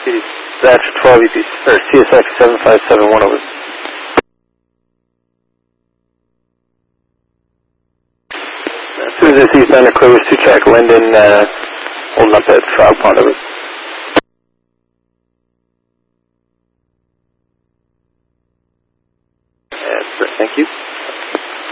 That's 12 EP, or CSX 7571 over. As soon as I see Thunder clears to track Linden, holding up at Frog Pond over. Thank you.